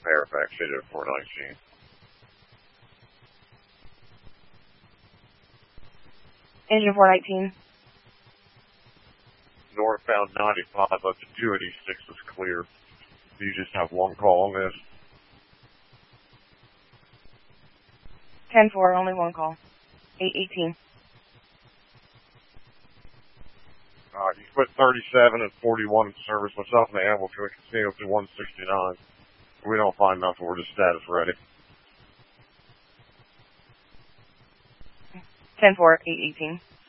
Fairfax City at 419. Engine 419. Northbound 95 up to 286 is clear. You just have one call on this. 10-4, only one call. 818. You put 37 and 41 in service. Myself and the ambulance can continue up to 169. If we don't find nothing, we're just status ready. 10-4, 818.